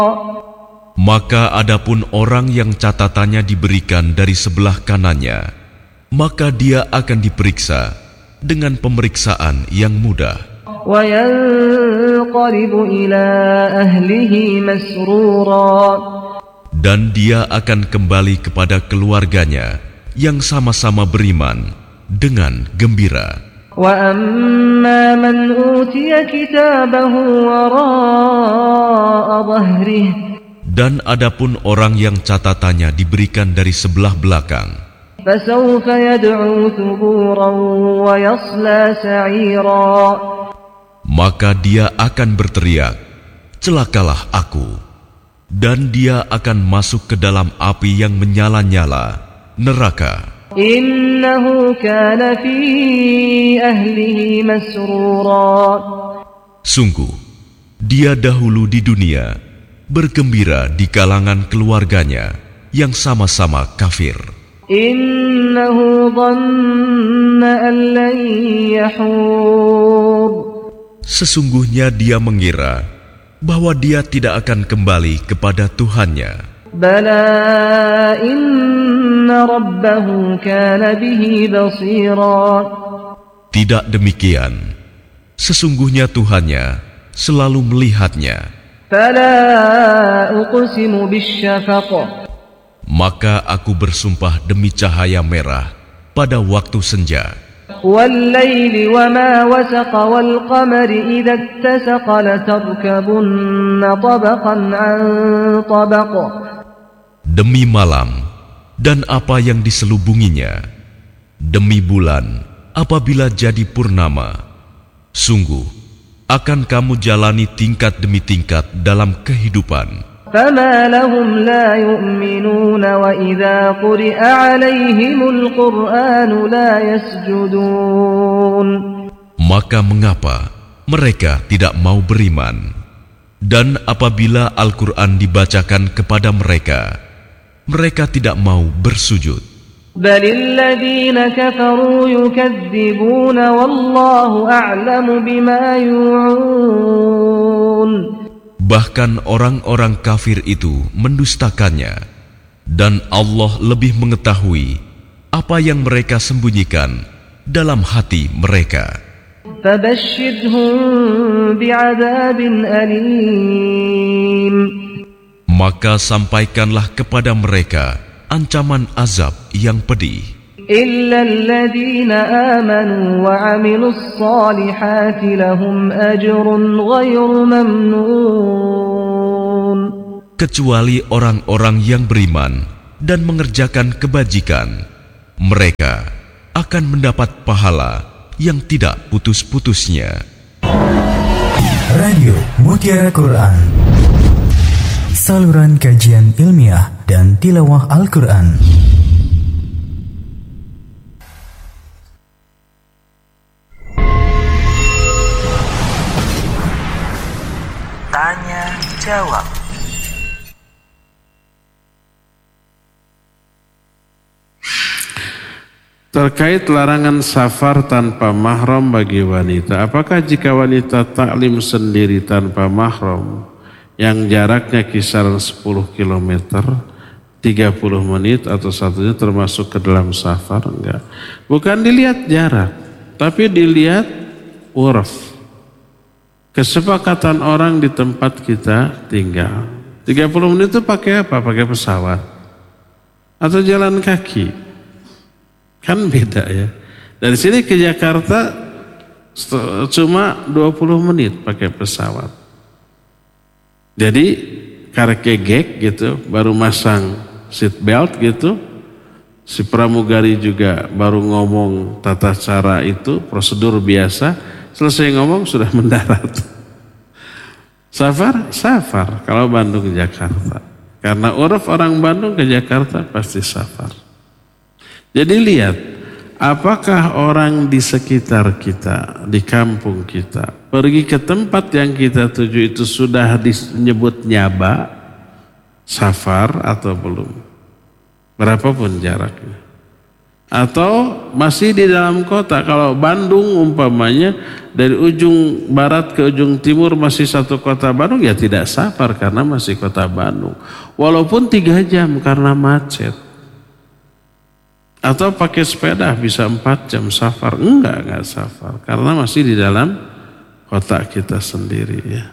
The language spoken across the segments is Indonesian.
Maka adapun orang yang catatannya diberikan dari sebelah kanannya, maka dia akan diperiksa dengan pemeriksaan yang mudah. وَيَنْقَلِبُ إِلَى أَهْلِهِ مَسْرُورًا. Dan dia akan kembali kepada keluarganya yang sama-sama beriman dengan gembira. وَأَمَّا مَنْ أُوتِيَ كِتَابَهُ وَرَاءَ ظَهْرِهِ. Dan adapun orang yang catatannya diberikan dari sebelah belakang, فَسَوْفَ يَدْعُو ثُبُورًا وَيَصْلَى سَعِيرًا. maka dia akan berteriak, "Celakalah aku!" Dan dia akan masuk ke dalam api yang menyala-nyala, neraka. إِنَّهُ كَانَ فِي أَهْلِهِ مَسْرُورًا. Sungguh, dia dahulu di dunia bergembira di kalangan keluarganya yang sama-sama kafir. إِنَّهُ ظَنَّ أَن لَّن يَحُورَ. Sesungguhnya dia mengira bahwa dia tidak akan kembali kepada Tuhannya. بَلَى إِنَّ رَبَّهُ كَانَ بِهِ بَصِيرًا. Tidak demikian, sesungguhnya Tuhannya selalu melihatnya. فَلَا أُقْسِمُ بِالشَّفَقِ. Maka aku bersumpah demi cahaya merah pada waktu senja, وَاللَّيْلِ وَمَا وَسَقَ وَالْقَمَرِ إِذَا اتَّسَقَ لَتَرْكَبُنَّ طَبَقًا عَنْ طَبَقٍ. demi malam dan apa yang diselubunginya, demi bulan apabila jadi purnama. Sungguh akan kamu jalani tingkat demi tingkat dalam kehidupan. فَمَا لَهُمْ لَا يُؤْمِنُونَ وَإِذَا قُرِئَ عَلَيْهِمُ الْقُرْآنُ لَا يَسْجُدُونَ. Maka mengapa mereka tidak mau beriman? Dan apabila Al-Quran dibacakan kepada mereka, mereka tidak mau bersujud. بَلِ الَّذِينَ كَفَرُوا يُكَذِّبُونَ وَاللَّهُ أَعْلَمُ بِمَا يُوعُونَ. Bahkan orang-orang kafir itu mendustakannya, dan Allah lebih mengetahui apa yang mereka sembunyikan dalam hati mereka. فَبَشِّرْهُم بِعَذَابٍ أَلِيمٍ. Maka sampaikanlah kepada mereka ancaman azab yang pedih. إِلَّا الَّذِينَ آمَنُوا وَعَمِلُوا الصَّالِحَاتِ لَهُمْ أَجْرٌ غَيْرُ مَمْنُونٍ. Kecuali orang-orang yang beriman dan mengerjakan kebajikan, mereka akan mendapat pahala yang tidak putus-putusnya. Radio Mutiara Quran, saluran kajian ilmiah dan tilawah Al-Quran. Tanya jawab. Terkait larangan safar tanpa mahram bagi wanita, apakah jika wanita taklim sendiri tanpa mahram yang jaraknya kisaran 10 km, 30 menit atau 1 jam termasuk ke dalam safar? Enggak. Bukan dilihat jarak, tapi dilihat urf. Kesepakatan orang di tempat kita tinggal. 30 menit itu pakai apa? Pakai pesawat atau jalan kaki? Kan beda ya. Dari sini ke Jakarta cuma 20 menit pakai pesawat. Jadi karkegek gitu, baru masang seat belt gitu. Si pramugari juga baru ngomong tata cara itu, prosedur biasa. Selesai ngomong sudah mendarat. Safar? Safar. Kalau Bandung ke Jakarta. Karena uruf orang Bandung ke Jakarta pasti safar. Jadi lihat, apakah orang di sekitar kita, di kampung kita, pergi ke tempat yang kita tuju itu sudah disebut nyaba, safar atau belum? Berapapun jaraknya. atau masih di dalam kota. Kalau Bandung umpamanya dari ujung barat ke ujung timur masih satu kota Bandung, ya tidak safar karena masih kota Bandung. Walaupun 3 jam karena macet. Atau pakai sepeda bisa 4 jam safar. Enggak safar karena masih di dalam kota kita sendiri ya.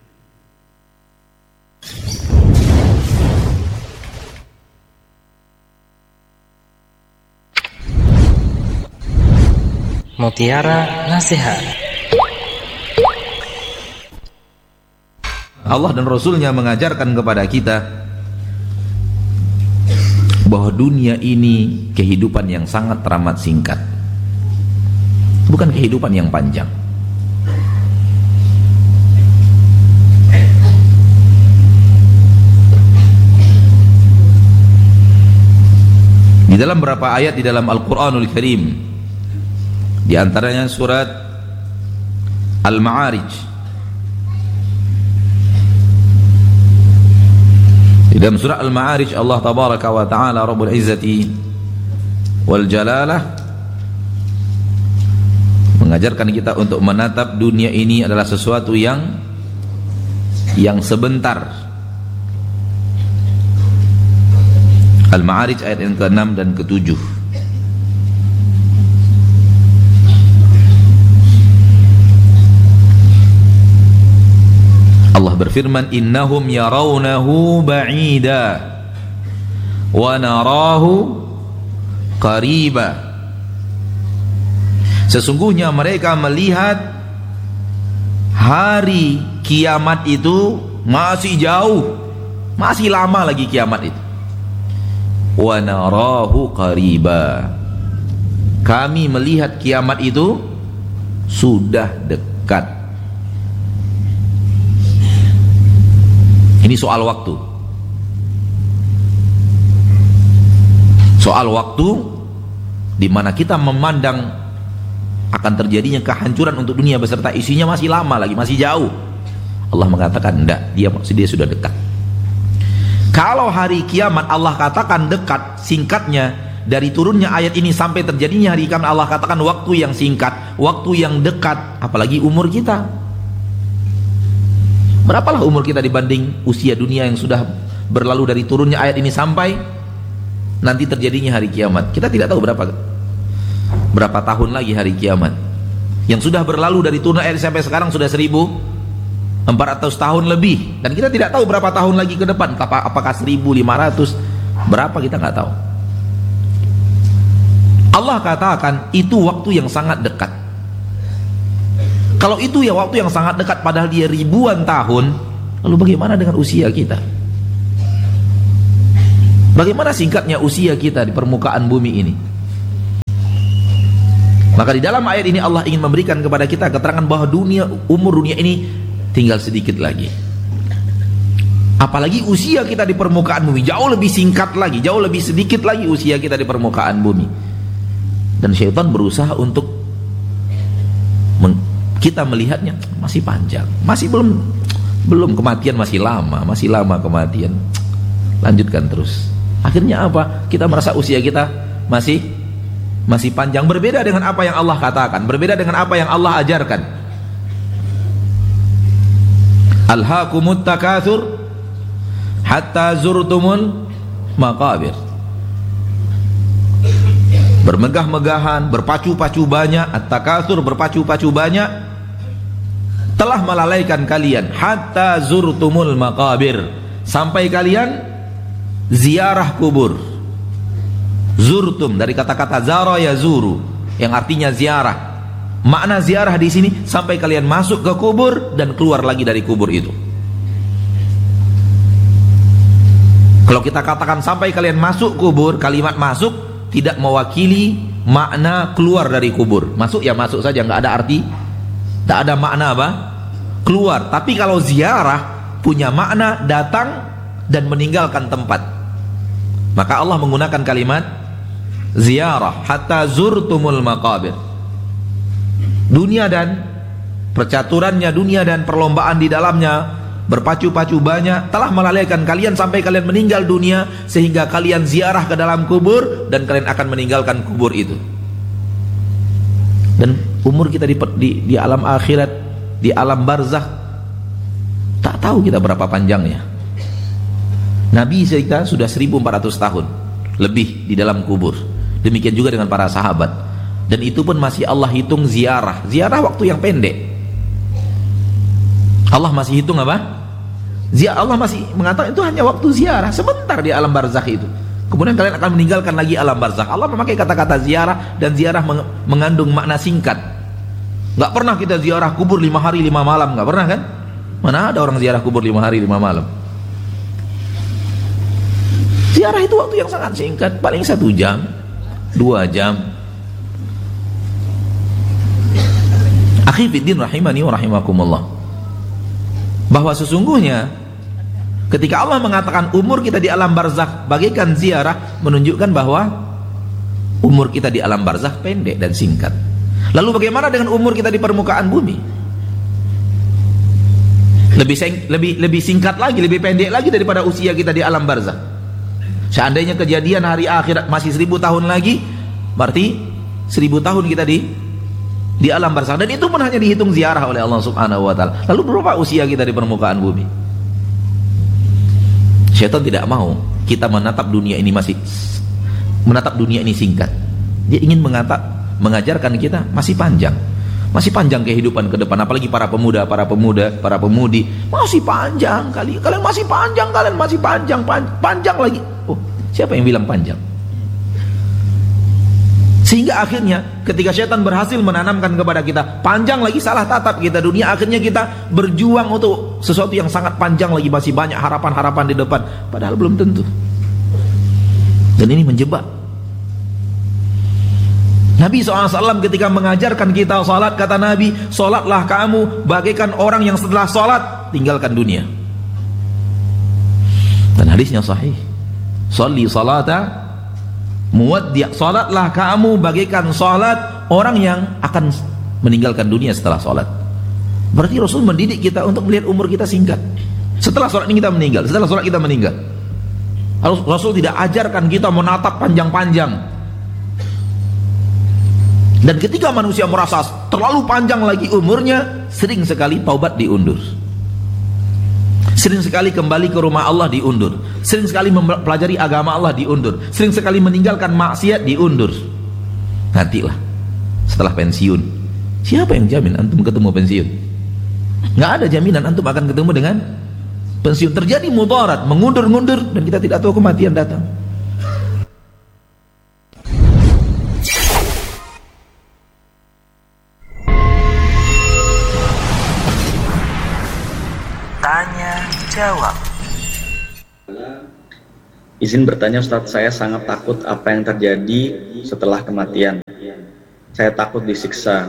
Mutiara Nasihat. Allah dan Rasulnya mengajarkan kepada kita bahwa dunia ini kehidupan yang sangat teramat singkat, bukan kehidupan yang panjang. Di dalam beberapa ayat di dalam Al-Quranul Karim, di antaranya surat Al-Ma'arij, di dalam surah Al-Ma'arij Allah tabaraka wa ta'ala Rabbul Izzati wal Jalalah mengajarkan kita untuk menatap dunia ini adalah sesuatu yang sebentar. Al-Ma'arij ayat yang ke-6 dan ke-7. Allah berfirman, innahum yarawnahu ba'ida wa narahu qariba. Sesungguhnya mereka melihat hari kiamat itu masih jauh, masih lama lagi kiamat itu. Wa narahu qariba. Kami melihat kiamat itu sudah dekat. Ini soal waktu. Soal waktu di mana kita memandang akan terjadinya kehancuran untuk dunia beserta isinya masih lama lagi, masih jauh. Allah mengatakan enggak, dia sudah dekat. Kalau hari kiamat Allah katakan dekat, singkatnya dari turunnya ayat ini sampai terjadinya hari kiamat Allah katakan waktu yang singkat, waktu yang dekat, apalagi umur kita. Berapalah umur kita dibanding usia dunia yang sudah berlalu dari turunnya ayat ini sampai nanti terjadinya hari kiamat? Kita tidak tahu berapa tahun lagi hari kiamat. Yang sudah berlalu dari turun ayat sampai sekarang sudah 1400 tahun lebih, dan kita tidak tahu berapa tahun lagi ke depan, apakah 1500, berapa kita nggak tahu. Allah katakan itu waktu yang sangat dekat. Kalau itu ya waktu yang sangat dekat, padahal dia ribuan tahun, lalu bagaimana dengan usia kita? Bagaimana singkatnya usia kita di permukaan bumi ini? Maka di dalam ayat ini Allah ingin memberikan kepada kita keterangan bahwa umur dunia ini tinggal sedikit lagi. Apalagi usia kita di permukaan bumi jauh lebih singkat lagi, jauh lebih sedikit lagi usia kita di permukaan bumi. Dan syaitan berusaha untuk kita melihatnya masih panjang, masih belum kematian, masih lama kematian, lanjutkan terus. Akhirnya apa? Kita merasa usia kita masih panjang, berbeda dengan apa yang Allah katakan, berbeda dengan apa yang Allah ajarkan. Alhaakumut takatsur hatta zurtumul maqabir. Bermegah-megahan, berpacu-pacu banyak, at-takatsur, berpacu-pacu banyak, telah melalaikan kalian hatta zurtumul maqabir, sampai kalian ziarah kubur. Zurtum dari kata-kata zara yazuru yang artinya ziarah. Makna ziarah di sini sampai kalian masuk ke kubur dan keluar lagi dari kubur itu. Kalau kita katakan sampai kalian masuk kubur, kalimat masuk tidak mewakili makna keluar dari kubur. Masuk ya masuk saja, nggak ada arti, nggak ada makna apa? Keluar. Tapi kalau ziarah punya makna datang dan meninggalkan tempat. Maka Allah menggunakan kalimat ziarah hatta zurtumul maqabir. Dunia dan percaturannya, dunia dan perlombaan di dalamnya berpacu-pacu banyak telah melalaikan kalian sampai kalian meninggal dunia, sehingga kalian ziarah ke dalam kubur dan kalian akan meninggalkan kubur itu. Dan umur kita di alam akhirat, di alam barzakh, tak tahu kita berapa panjangnya. Nabi kita sudah 1400 tahun lebih di dalam kubur. Demikian juga dengan para sahabat. Dan itu pun masih Allah hitung ziarah. Ziarah waktu yang pendek. Allah masih hitung apa? Allah masih mengatakan itu hanya waktu ziarah, sebentar di alam barzakh itu. Kemudian kalian akan meninggalkan lagi alam barzakh. Allah memakai kata-kata ziarah, dan ziarah mengandung makna singkat. Gak pernah kita ziarah kubur 5 hari 5 malam, gak pernah kan? Mana ada orang ziarah kubur 5 hari 5 malam? Ziarah itu waktu yang sangat singkat, paling 1 jam, 2 jam. Akhi fiddin rahimani wa rahimakumullah, bahwa sesungguhnya ketika Allah mengatakan umur kita di alam barzakh bagaikan ziarah, menunjukkan bahwa umur kita di alam barzakh pendek dan singkat. Lalu bagaimana dengan umur kita di permukaan bumi? Lebih singkat lagi, lebih pendek lagi daripada usia kita di alam barzakh. Seandainya kejadian hari akhirat masih 1000 tahun lagi, berarti 1000 tahun kita di alam barzakh, dan itu pun hanya dihitung ziarah oleh Allah Subhanahu wa taala. Lalu berapa usia kita di permukaan bumi? Syaitan tidak mau kita menatap dunia ini singkat. Dia ingin mengajarkan kita masih panjang kehidupan ke depan, apalagi para pemuda, para pemudi masih panjang kali. Kalian masih panjang lagi. Oh, siapa yang bilang panjang? Sehingga akhirnya ketika syaitan berhasil menanamkan kepada kita panjang lagi, salah tatap kita dunia, akhirnya kita berjuang untuk sesuatu yang sangat panjang lagi, masih banyak harapan-harapan di depan, padahal belum tentu. Dan ini menjebak. Nabi SAW ketika mengajarkan kita salat, kata Nabi, salatlah kamu bagaikan orang yang setelah salat tinggalkan dunia. Dan hadisnya sahih, sholli salata muwaddi', salatlah kamu bagaikan salat orang yang akan meninggalkan dunia setelah salat. Berarti Rasul mendidik kita untuk melihat umur kita singkat. Setelah salat ini kita meninggal, setelah salat kita meninggal. Rasul tidak ajarkan kita menatap panjang-panjang. Dan ketika manusia merasa terlalu panjang lagi umurnya, sering sekali taubat diundur, sering sekali kembali ke rumah Allah diundur, sering sekali mempelajari agama Allah diundur, sering sekali meninggalkan maksiat diundur. Nantilah setelah pensiun, siapa yang jamin antum ketemu pensiun? Nggak ada jaminan antum akan ketemu dengan pensiun. Terjadi mudarat, mengundur-ngundur, dan kita tidak tahu kematian datang. Jawab. Izin bertanya Ustadz, saya sangat takut apa yang terjadi setelah kematian. Saya takut disiksa.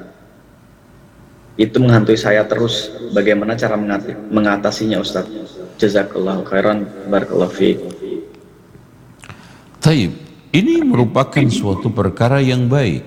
Itu menghantui saya terus. Bagaimana cara mengatasinya Ustadz? Jazakallahu khairan, barakallahu fiik. Taib, ini merupakan suatu perkara yang baik.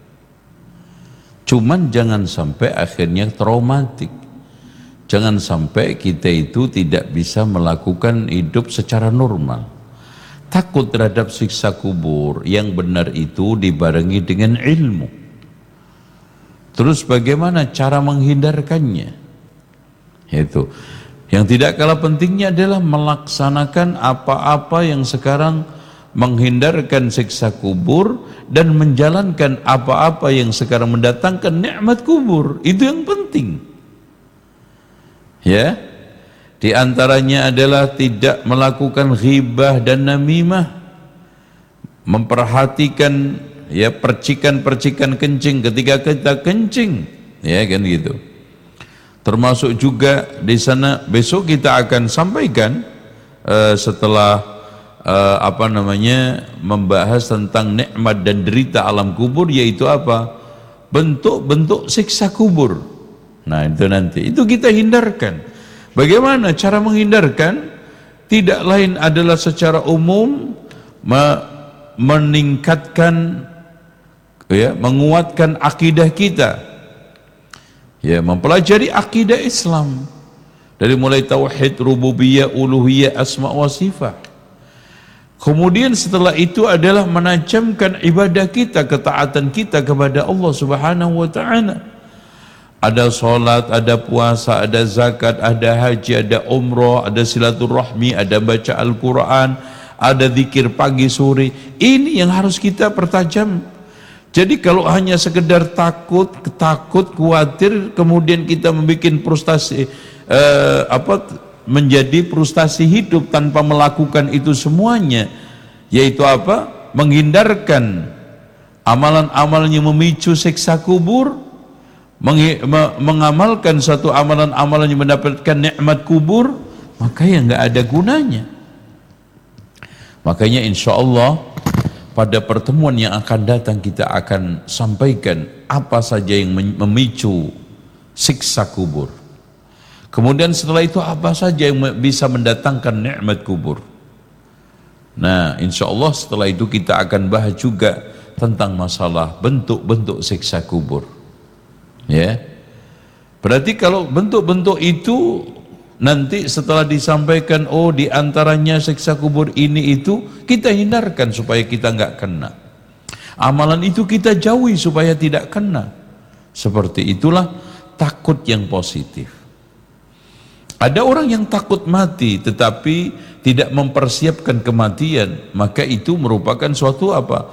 Cuman jangan sampai akhirnya traumatik. Jangan sampai kita itu tidak bisa melakukan hidup secara normal. Takut terhadap siksa kubur, yang benar itu dibarengi dengan ilmu. Terus bagaimana cara menghindarkannya? Itu. Yang tidak kalah pentingnya adalah melaksanakan apa-apa yang sekarang menghindarkan siksa kubur, dan menjalankan apa-apa yang sekarang mendatangkan nikmat kubur. Itu yang penting. Ya, di antaranya adalah tidak melakukan ghibah dan namimah, memperhatikan ya percikan-percikan kencing ketika kita kencing, ya kan gitu. Termasuk juga di sana besok kita akan sampaikan setelah membahas tentang nikmat dan derita alam kubur, yaitu apa? Bentuk-bentuk siksa kubur. Nah itu nanti, itu kita hindarkan. Bagaimana cara menghindarkan? Tidak lain adalah secara umum meningkatkan, ya, menguatkan akidah kita, ya, mempelajari akidah Islam. Dari mulai tauhid, rububiyah, uluhiyah, asma wa sifat. Kemudian setelah itu adalah menajamkan ibadah kita, ketaatan kita kepada Allah Subhanahu wa taala. Ada salat, ada puasa, ada zakat, ada haji, ada umrah, ada silaturahmi, ada baca Al-Qur'an, ada zikir pagi sore. Ini yang harus kita pertajam. Jadi kalau hanya sekedar takut, khawatir, kemudian kita membuat frustasi menjadi frustasi hidup tanpa melakukan itu semuanya, yaitu apa? Menghindarkan amalan-amalan yang memicu siksa kubur, mengamalkan satu amalan-amalan yang mendapatkan nikmat kubur, maka ya nggak ada gunanya. Makanya insya Allah pada pertemuan yang akan datang kita akan sampaikan apa saja yang memicu siksa kubur. Kemudian setelah itu apa saja yang bisa mendatangkan nikmat kubur. Nah, insya Allah setelah itu kita akan bahas juga tentang masalah bentuk-bentuk siksa kubur. Ya, berarti kalau bentuk-bentuk itu nanti setelah disampaikan, oh diantaranya siksa kubur ini itu, kita hindarkan supaya kita nggak kena. Amalan itu kita jauhi supaya tidak kena. Seperti itulah takut yang positif. Ada orang yang takut mati tetapi tidak mempersiapkan kematian, maka itu merupakan suatu apa?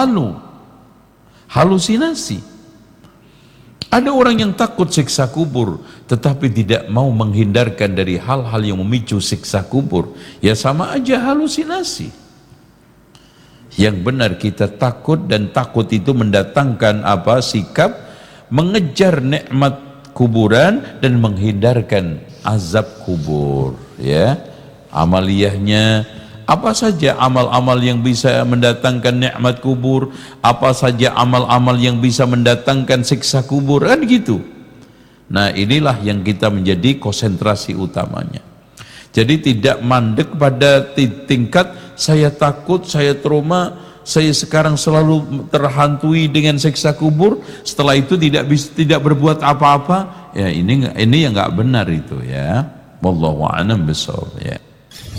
Halusinasi. Ada orang yang takut siksa kubur tetapi tidak mau menghindarkan dari hal-hal yang memicu siksa kubur, ya sama aja halusinasi. Yang benar kita takut, dan takut itu mendatangkan apa? Sikap mengejar nikmat kuburan dan menghindarkan azab kubur. Ya, amaliyahnya apa saja amal-amal yang bisa mendatangkan nikmat kubur, apa saja amal-amal yang bisa mendatangkan siksa kubur, kan gitu. Nah, inilah yang kita menjadi konsentrasi utamanya. Jadi tidak mandek pada tingkat saya takut, saya trauma, saya sekarang selalu terhantui dengan siksa kubur, setelah itu tidak berbuat apa-apa. Ya, ini yang nggak benar itu, ya. Wallahu a'lam bishawab, ya.